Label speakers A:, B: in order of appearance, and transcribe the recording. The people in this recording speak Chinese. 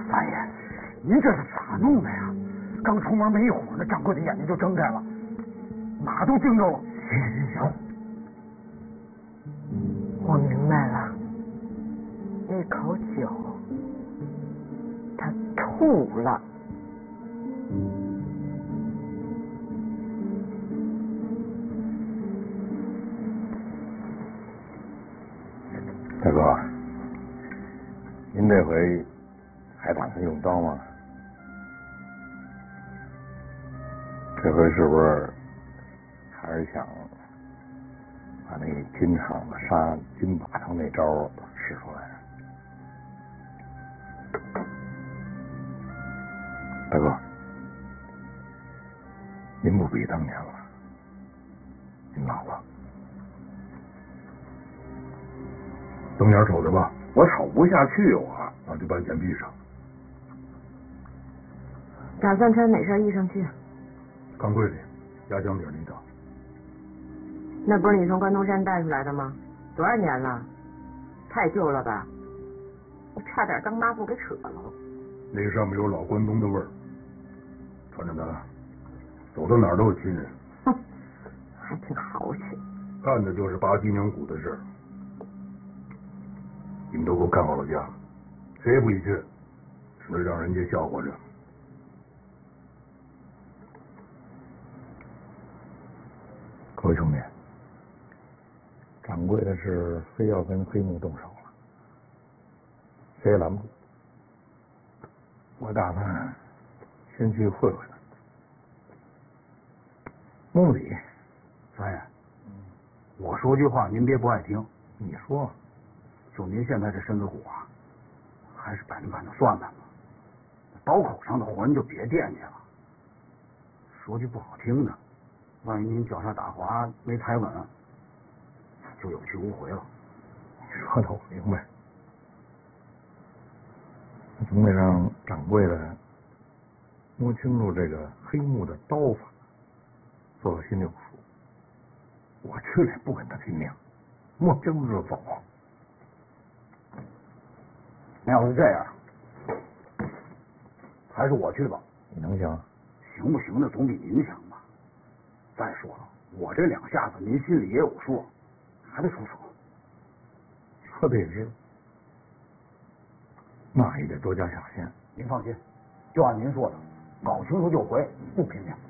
A: 大爷，您这是咋弄的呀？刚出门没一会儿，那掌柜的眼睛就睁开了，哪都盯着我。行，
B: 我明白了，那口酒他吐了。
C: 大哥，您这回还打算用刀吗？这回是不是还是想把那金厂子杀金把头那招使出来？大哥，您不比当年了，您老了。
D: 瞪眼瞅着吧，我瞅不下去，那就把眼闭上。
B: 打算穿哪身衣裳去？
D: 钢柜里，压箱底里的。
B: 那不是你从关东山带出来的吗？多少年了？太旧了吧？我差点当抹布给扯了。
D: 那上面有老关东的味儿，穿着它，走到哪儿都有亲人。
B: 哼，还挺豪气。
D: 干的就是拔鸡娘骨的事儿。你们都给我看好了家，谁也不许去，省得让人家笑话着。
C: 各位兄弟，掌柜的是非要跟黑木动手了，谁也拦不住。我打算先去会会他。木里，
A: 三爷，我说句话，您别不爱听。
C: 你说。
A: 就您现在这身子骨啊，还是板着算盘吧。刀口上的魂就别惦记了。说句不好听的，万一您脚下打滑没踩稳，就有去无回了。
C: 说的我明白，总得让掌柜的摸清楚这个黑木的刀法，做到心里有数。我去了也不跟他拼命，摸清楚就走。
A: 那要是这样，还是我去吧。
C: 你能行？
A: 行不行的总比您强吧。再说了，我这两下子您心里也有数，还得出手。
C: 说的也是，那也得多加小心。
A: 您放心，就按您说的，搞清楚就回，不拼命。